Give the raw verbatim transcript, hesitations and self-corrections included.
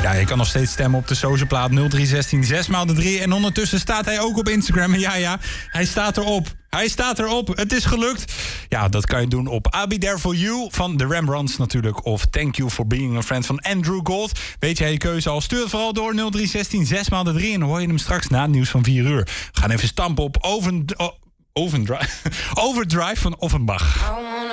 Ja, je kan nog steeds stemmen op de socialplaat nul drie zestien zes maal de drie. En ondertussen staat hij ook op Instagram. En ja, ja, hij staat erop. Hij staat erop. Het is gelukt. Ja, dat kan je doen op I'll Be There For You van de Rembrandts natuurlijk. Of Thank You For Being A Friend van Andrew Gold. Weet jij je keuze al? Stuur het vooral door nul drie zestien zes maal de drie. En dan hoor je hem straks na het nieuws van vier uur. We gaan even stampen op Oven, Overdrive, Overdrive van Offenbach.